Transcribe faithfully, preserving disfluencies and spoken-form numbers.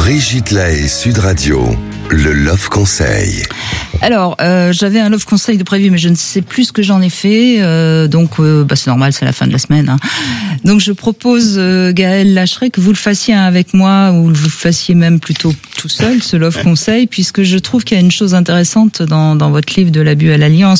Brigitte Lahaie, Sud Radio, le Love Conseil. Alors, euh, j'avais un Love Conseil de prévu, mais je ne sais plus ce que j'en ai fait. Euh, donc, euh, bah, c'est normal, c'est la fin de la semaine. Hein. Donc, je propose, euh, Gaël Lacheret, que vous le fassiez avec moi, ou vous le fassiez même plutôt tout seul, ce Love Conseil, puisque je trouve qu'il y a une chose intéressante dans, dans votre livre de l'abus à l'alliance.